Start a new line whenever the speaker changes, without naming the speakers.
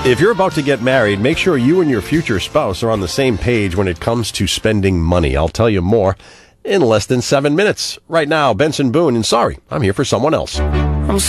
If you're about to get married, make sure you and your future spouse are on the same page when it comes to spending money. I'll tell you more in less than 7 minutes. Right now, Benson Boone, and sorry, I'm here for someone else.